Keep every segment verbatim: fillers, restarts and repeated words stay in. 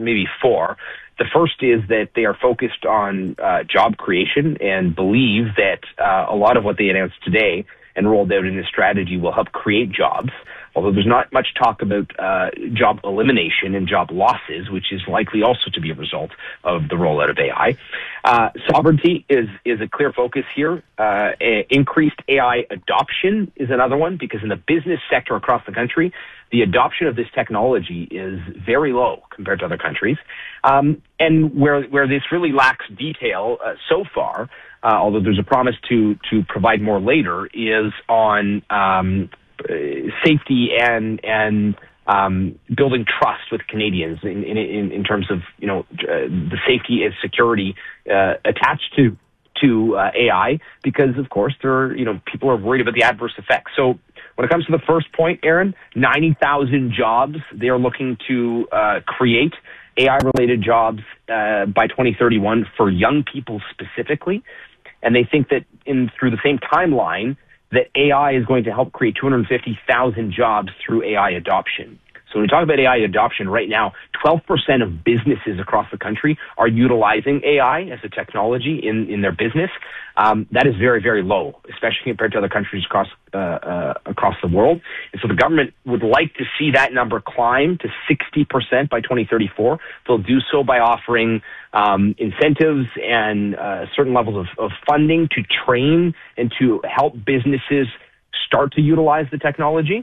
maybe four. The first is that they are focused on uh, job creation and believe that uh, a lot of what they announced today and rolled out in this strategy will help create jobs, although there's not much talk about uh, job elimination and job losses, which is likely also to be a result of the rollout of A I. Uh, sovereignty is, is a clear focus here. Uh, a- increased A I adoption is another one, because in the business sector across the country, the adoption of this technology is very low compared to other countries. Um, and where, where this really lacks detail uh, so far, Uh, although there's a promise to to provide more later, is on um, uh, safety and and um, building trust with Canadians in in, in terms of you know uh, the safety and security uh, attached to to uh, A I, because of course there are, you know people are worried about the adverse effects. So when it comes to the first point, Aaron, ninety thousand jobs they are looking to uh, create. A I-related jobs uh, by twenty thirty-one for young people specifically. And they think that in through the same timeline, that A I is going to help create two hundred fifty thousand jobs through A I adoption. So when we talk about A I adoption right now, twelve percent of businesses across the country are utilizing A I as a technology in, in their business. Um, that is very, very low, especially compared to other countries across uh, uh, across the world. And so the government would like to see that number climb to sixty percent by twenty thirty-four. They'll do so by offering um, incentives and uh, certain levels of, of funding to train and to help businesses start to utilize the technology.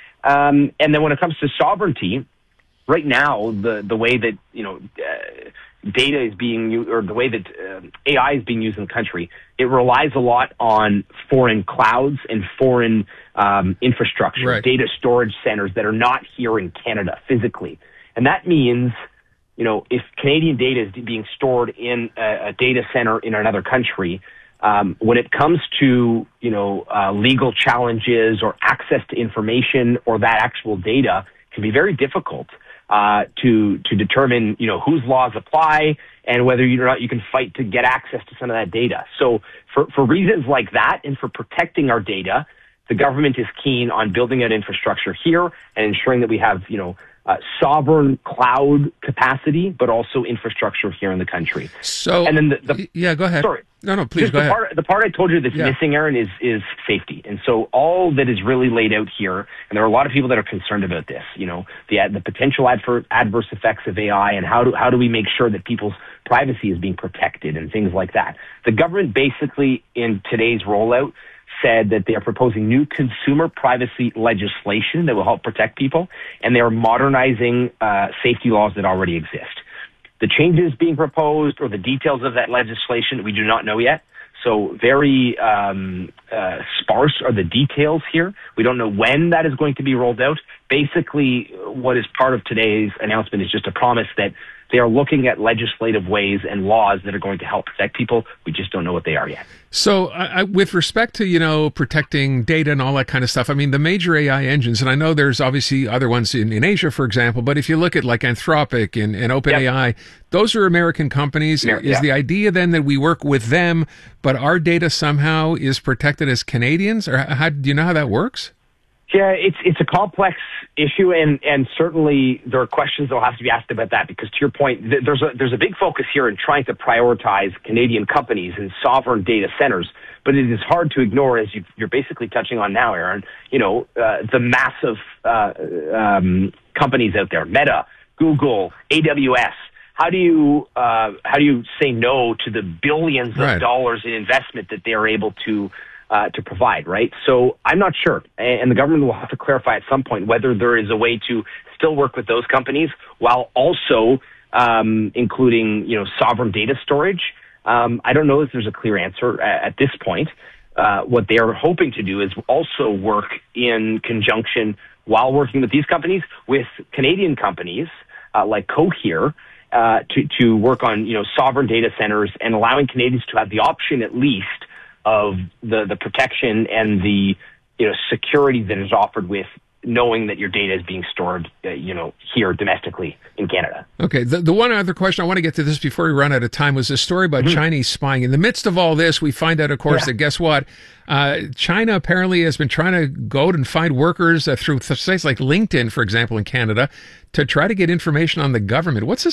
Um, and then when it comes to sovereignty, right now, the, the way that, you know, uh, data is being used, or the way that uh, A I is being used in the country, it relies a lot on foreign clouds and foreign um, infrastructure, right. data storage centers that are not here in Canada physically. And that means, you know, if Canadian data is being stored in a, a data center in another country, Um, when it comes to, you know, uh, legal challenges or access to information or that actual data, it can be very difficult uh, to to determine, you know, whose laws apply and whether or not you can fight to get access to some of that data. So for, for reasons like that and for protecting our data, the government is keen on building out infrastructure here and ensuring that we have, you know, Uh, sovereign cloud capacity, but also infrastructure here in the country. So, and then the, the yeah, go ahead. Sorry, no, no, please Just go the ahead. Part, the part I told you that's yeah. missing, Aaron, is is safety. And so all that is really laid out here, and there are a lot of people that are concerned about this. You know, the the potential adver- adverse effects of A I, and how do how do we make sure that people's privacy is being protected, and things like that. The government basically in today's rollout said that they are proposing new consumer privacy legislation that will help protect people, and they are modernizing uh, safety laws that already exist. The changes being proposed or the details of that legislation, we do not know yet. So very um, uh, sparse are the details here. We don't know when that is going to be rolled out. Basically, what is part of today's announcement is just a promise that they are looking at legislative ways and laws that are going to help protect people. We just don't know what they are yet. So I, with respect to, you know, protecting data and all that kind of stuff, I mean, the major A I engines, and I know there's obviously other ones in, in Asia, for example, but if you look at like Anthropic and, and OpenAI, yep. those are American companies. Amer- is yeah. the idea then that we work with them, but our data somehow is protected as Canadians? Or how, do you know how that works? Yeah, it's it's a complex issue, and, and certainly there are questions that will have to be asked about that, because to your point, th- there's a there's a big focus here in trying to prioritize Canadian companies and sovereign data centers, but it is hard to ignore, as you, you're basically touching on now, Aaron, you know, uh, the massive uh, um, companies out there, Meta, Google, A W S. How do you uh, how do you say no to the billions of right. dollars in investment that they are able to Uh, to provide, right? So I'm not sure. And the government will have to clarify at some point whether there is a way to still work with those companies while also um, including, you know, sovereign data storage. Um, I don't know if there's a clear answer at, at this point. Uh, what they are hoping to do is also work in conjunction while working with these companies with Canadian companies uh, like Cohere uh, to, to work on, you know, sovereign data centers and allowing Canadians to have the option at least of the, the protection and the, you know, security that is offered with knowing that your data is being stored, uh, you know, here domestically in Canada. Okay. The, the one other question I want to get to this before we run out of time was a story about mm-hmm. Chinese spying. In the midst of all this, we find out, of course, yeah. that guess what? Uh, China apparently has been trying to go out and find workers uh, through sites like LinkedIn, for example, in Canada, to try to get information on the government. What's the